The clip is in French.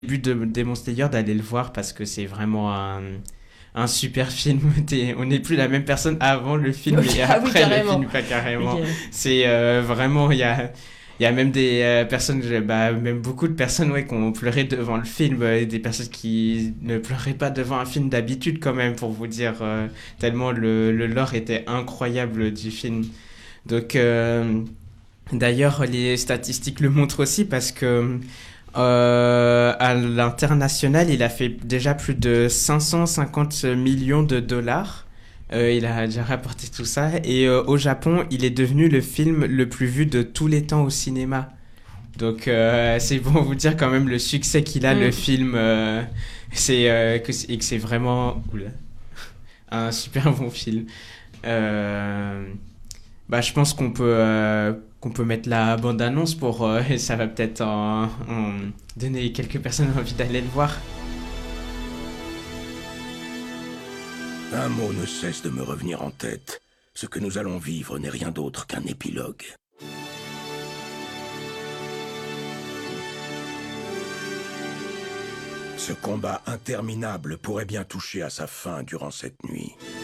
début de Demon Slayer d'aller le voir parce que c'est vraiment un super film. On n'est plus la même personne avant le film Oui, et ah oui, après le carrément. film, pas Oui, carrément. C'est vraiment, il y a même des personnes, bah, même beaucoup de personnes ouais, qui ont pleuré devant le film, et des personnes qui ne pleuraient pas devant un film d'habitude quand même, pour vous dire, tellement le lore était incroyable du film. Donc, d'ailleurs, les statistiques le montrent aussi parce que à l'international, il a fait déjà plus de 550 millions de dollars. Il a déjà rapporté tout ça. Et au Japon, il est devenu le film le plus vu de tous les temps au cinéma. Donc c'est bon vous dire quand même le succès qu'il a, le Mm. film. Et que c'est vraiment oula, un super bon film. Euh, Bah, je pense qu'on peut mettre la bande-annonce pour ça va peut-être en donner quelques personnes envie d'aller le voir. Un mot ne cesse de me revenir en tête. Ce que nous allons vivre n'est rien d'autre qu'un épilogue. Ce combat interminable pourrait bien toucher à sa fin durant cette nuit.